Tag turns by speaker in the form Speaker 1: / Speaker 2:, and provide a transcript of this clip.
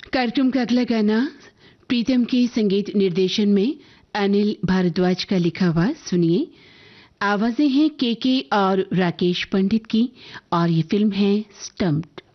Speaker 1: कार्यक्रम का अगला गाना प्रीतम के संगीत निर्देशन में अनिल भारद्वाज का लिखा हुआ सुनिए। आवाजें हैं के और राकेश पंडित की और ये फिल्म है स्टम्प्ड।